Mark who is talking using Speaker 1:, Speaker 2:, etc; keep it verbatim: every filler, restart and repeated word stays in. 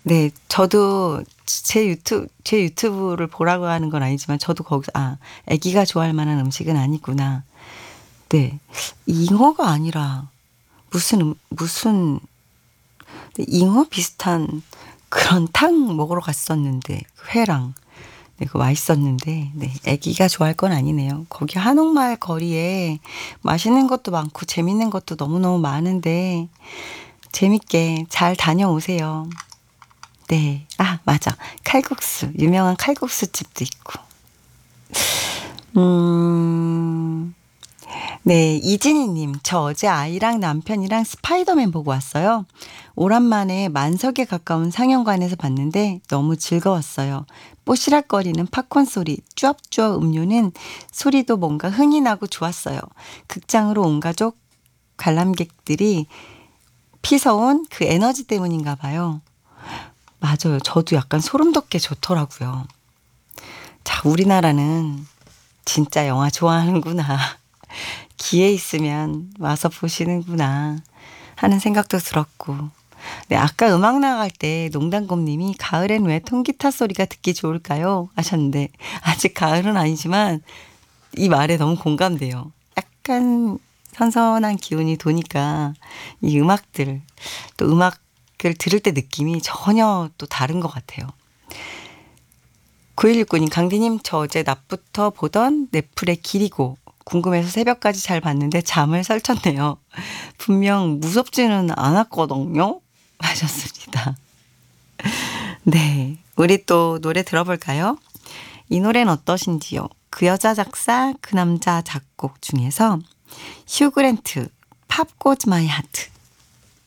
Speaker 1: 네. 저도 제 유튜 제 유튜브를 보라고 하는 건 아니지만 저도 거기서 '아 아기가 좋아할 만한 음식은 아니구나.' 네. 잉어가 아니라 무슨 음 무슨 네 잉어 비슷한 그런 탕 먹으러 갔었는데 그 회랑. 네 그거 맛있었는데 네 아기가 좋아할 건 아니네요. 거기 한옥마을 거리에 맛있는 것도 많고 재밌는 것도 너무너무 많은데 재밌게 잘 다녀오세요. 네. 아 맞아. 칼국수. 유명한 칼국수 집도 있고. 음. 네. 이진희 님. "저 어제 아이랑 남편이랑 스파이더맨 보고 왔어요. 오랜만에 만석에 가까운 상영관에서 봤는데 너무 즐거웠어요. 뽀시락거리는 팝콘 소리, 쭈압쭈압 음료는 소리도 뭔가 흥이 나고 좋았어요. 극장으로 온 가족 관람객들이 피서온 그 에너지 때문인가 봐요." 맞아요. 저도 약간 소름 돋게 좋더라고요. 자 우리나라는 진짜 영화 좋아하는구나. 기회 있으면 와서 보시는구나 하는 생각도 들었고. 네 아까 음악 나갈 때 농담곰 님이 "가을엔 왜 통기타 소리가 듣기 좋을까요?" 하셨는데 아직 가을은 아니지만 이 말에 너무 공감돼요. 약간 선선한 기운이 도니까 이 음악들 또 음악을 들을 때 느낌이 전혀 또 다른 것 같아요. 구일육구 님 "강디님 저 어제 낮부터 보던 넷플의 길이고 궁금해서 새벽까지 잘 봤는데 잠을 설쳤네요. 분명 무섭지는 않았거든요." 하셨습니다. 네. 우리 또 노래 들어볼까요? 이 노래는 어떠신지요? 그 여자 작사 그 남자 작곡 중에서 휴 그랜트 팝 고즈 마이 하트